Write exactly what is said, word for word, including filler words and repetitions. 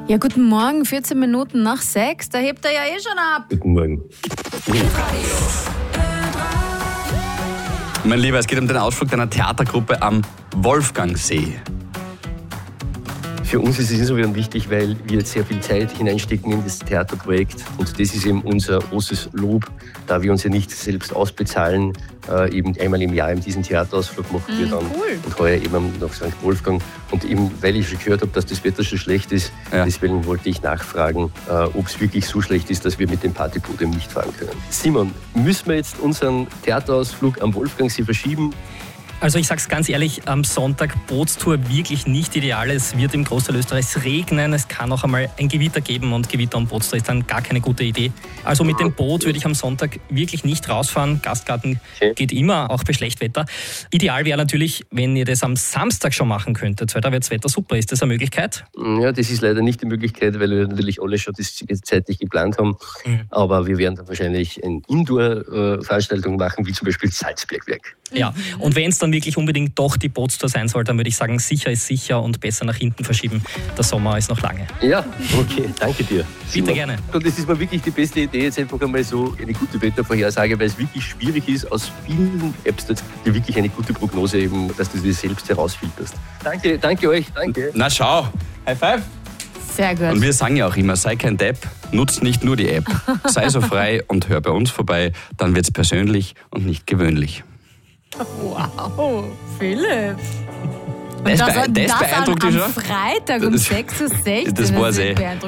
Ja, guten Morgen, vierzehn Minuten nach sechs, da hebt er ja eh schon ab. Guten Morgen. Mein Lieber, es geht um den Ausflug deiner Theatergruppe am Wolfgangsee. Für uns ist es insofern wichtig, weil wir jetzt sehr viel Zeit hineinstecken in das Theaterprojekt. Und das ist eben unser großes Lob, da wir uns ja nicht selbst ausbezahlen. Äh, eben einmal im Jahr in diesen Theaterausflug machen wir dann. Cool. Und heuer eben nach Sankt Wolfgang. Und eben, weil ich schon gehört habe, dass das Wetter schon schlecht ist, Ja. deswegen wollte ich nachfragen, äh, ob es wirklich so schlecht ist, dass wir mit dem Partyboot eben nicht fahren können. Simon, müssen wir jetzt unseren Theaterausflug am Wolfgangsee verschieben? Also ich sag's ganz ehrlich, am Sonntag Bootstour wirklich nicht ideal. Es wird im Großteil Österreichs regnen, es kann auch einmal ein Gewitter geben und Gewitter und Bootstour ist dann gar keine gute Idee. Also mit dem Boot würde ich am Sonntag wirklich nicht rausfahren. Gastgarten Okay. geht immer, auch bei Schlechtwetter. Ideal wäre natürlich, wenn ihr das am Samstag schon machen könntet, weil da wird das Wetter super. Ist das eine Möglichkeit? Ja, das ist leider nicht die Möglichkeit, weil wir natürlich alle schon das zeitlich geplant haben. Mhm. Aber wir werden dann wahrscheinlich eine Indoor-Veranstaltung machen, wie zum Beispiel Salzbergwerk. Ja, und wenn es dann wirklich unbedingt doch die Bootstour sein soll, dann würde ich sagen, sicher ist sicher und besser nach hinten verschieben. Der Sommer ist noch lange. Ja, okay, danke dir. Simon. gerne. Und es ist mir wirklich die beste Idee, jetzt einfach einmal so eine gute Wettervorhersage, weil es wirklich schwierig ist, aus vielen Apps dir wirklich eine gute Prognose eben, dass du dir selbst herausfilterst. Danke, danke euch, danke. Na schau, High Five. Sehr gut. Und wir sagen ja auch immer, sei kein Depp, nutzt nicht nur die App. Sei so frei und hör bei uns vorbei, dann wird's persönlich und nicht gewöhnlich. Wow, Philipp. Und Das das, bee- an- das das beeindruckt an, dich am schon? Freitag um Das- sechs Uhr sechzehn. das war's eh. beeindruckend.